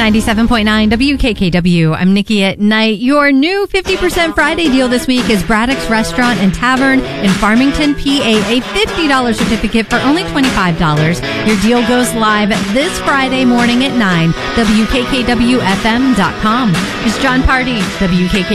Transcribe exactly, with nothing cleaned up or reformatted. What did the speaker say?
ninety-seven point nine W K K W. I'm Nikki at Night. Your new fifty percent Friday deal this week is Braddock's Restaurant and Tavern in Farmington, P A. A fifty dollars certificate for only twenty-five dollars. Your deal goes live this Friday morning at nine. W K K W F M dot com. It's John Party, W K K